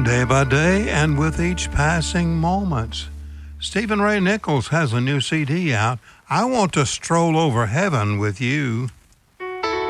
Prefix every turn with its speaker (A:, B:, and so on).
A: Day by day and with each passing moment. Stephen Ray Nichols has a new CD out. I want to stroll over heaven with you.